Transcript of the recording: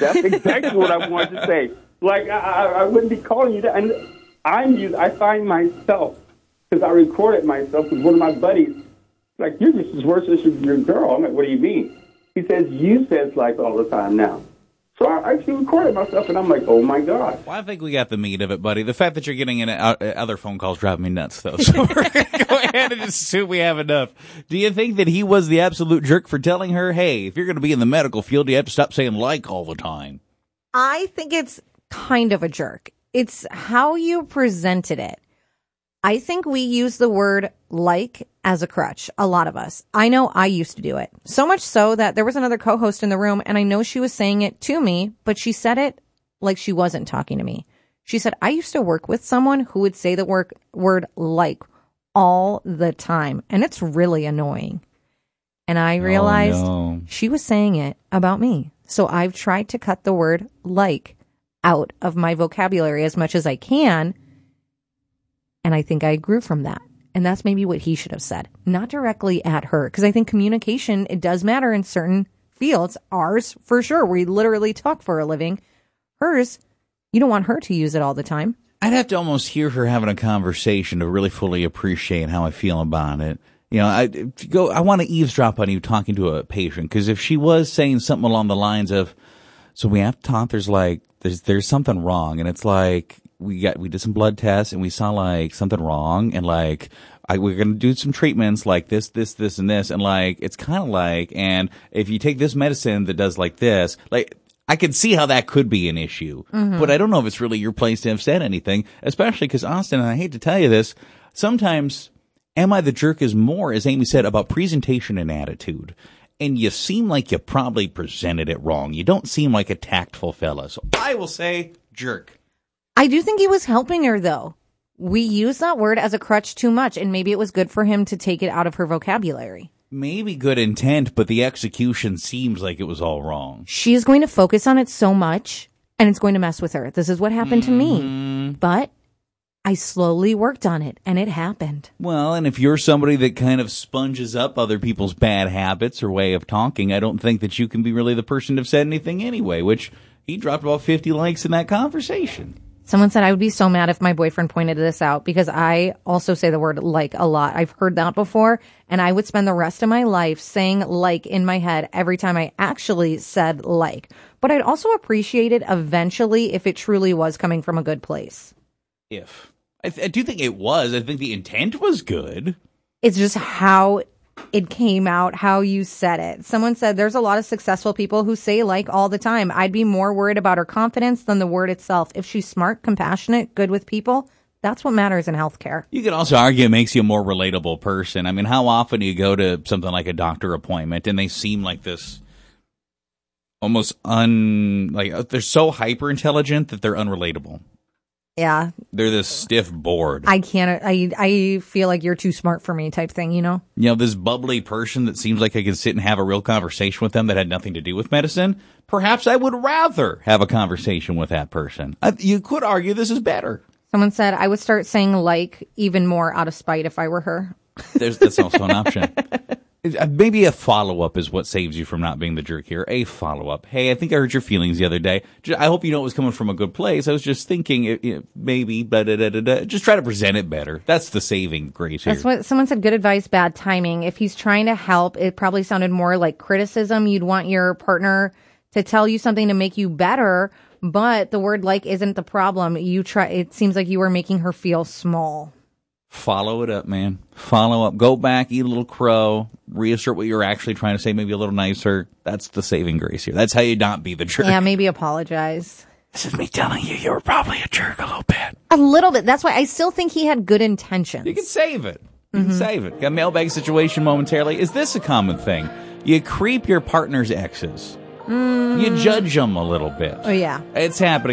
That's exactly what I wanted to say. Like, I wouldn't be calling you that. And I find myself, because I recorded myself with one of my buddies, like, you're just as worse as your girl. I'm like, what do you mean? He says, you says like all the time now. So I actually recorded myself, and I'm like, oh, my God. Well, I think we got the meat of it, buddy. The fact that you're getting in other phone calls driving me nuts, though. So we're going to go ahead and just assume we have enough. Do you think that he was the absolute jerk for telling her, hey, if you're going to be in the medical field, you have to stop saying like all the time? I think it's kind of a jerk. It's how you presented it. I think we use the word like as a crutch, a lot of us. I know I used to do it. So much so that there was another co-host in the room, and I know she was saying it to me, but she said it like she wasn't talking to me. She said, I used to work with someone who would say the word like all the time, and it's really annoying. And I realized she was saying it about me. So I've tried to cut the word like out of my vocabulary as much as I can. And I think I grew from that. And that's maybe what he should have said, not directly at her. Because I think communication, it does matter in certain fields. Ours, for sure. We literally talk for a living. Hers, you don't want her to use it all the time. I'd have to almost hear her having a conversation to really fully appreciate how I feel about it. You know, I want to eavesdrop on you talking to a patient, because if she was saying something along the lines of, so we have to talk, there's something wrong, and it's like, we did some blood tests and we saw like something wrong, and like we're going to do some treatments like this, and this, and like it's kind of like, and if you take this medicine that does like this, like I can see how that could be an issue, but I don't know if it's really your place to have said anything, especially because Austin, and I hate to tell you this, sometimes am I the jerk is more, as Amy said, about presentation and attitude. And you seem like you probably presented it wrong. You don't seem like a tactful fella. So I will say jerk. I do think he was helping her, though. We use that word as a crutch too much, and maybe it was good for him to take it out of her vocabulary. Maybe good intent, but the execution seems like it was all wrong. She is going to focus on it so much, and it's going to mess with her. This is what happened to me. But I slowly worked on it, and it happened. Well, and if you're somebody that kind of sponges up other people's bad habits or way of talking, I don't think that you can be really the person to have said anything anyway, which he dropped about 50 likes in that conversation. Someone said I would be so mad if my boyfriend pointed this out, because I also say the word like a lot. I've heard that before, and I would spend the rest of my life saying like in my head every time I actually said like. But I'd also appreciate it eventually if it truly was coming from a good place. I do think it was. I think the intent was good. It's just how it came out, how you said it. Someone said there's a lot of successful people who say like all the time. I'd be more worried about her confidence than the word itself. If she's smart, compassionate, good with people, that's what matters in healthcare. You could also argue it makes you a more relatable person. I mean, how often do you go to something like a doctor appointment and they seem like this almost they're so hyper intelligent that they're unrelatable. Yeah. They're this stiff board. I feel like you're too smart for me type thing, you know? You know, this bubbly person that seems like I could sit and have a real conversation with them that had nothing to do with medicine. Perhaps I would rather have a conversation with that person. You could argue this is better. Someone said I would start saying like even more out of spite if I were her. That's also an option. Maybe a follow-up is what saves you from not being the jerk here. A follow-up. Hey, I think I hurt your feelings the other day. I hope you know it was coming from a good place. I was just thinking, maybe, just try to present it better. That's the saving grace here. That's what someone said, good advice, bad timing. If he's trying to help, it probably sounded more like criticism. You'd want your partner to tell you something to make you better, but the word like isn't the problem. It seems like you were making her feel small. Follow it up, man. Follow up. Go back, eat a little crow, reassert what you're actually trying to say, maybe a little nicer. That's the saving grace here. That's how you not be the jerk. Yeah, maybe apologize. This is me telling you were probably a jerk a little bit. A little bit. That's why I still think he had good intentions. You can save it. You can save it. Got a mailbag situation momentarily. Is this a common thing? You creep your partner's exes. You judge them a little bit. Oh, yeah. It's happening.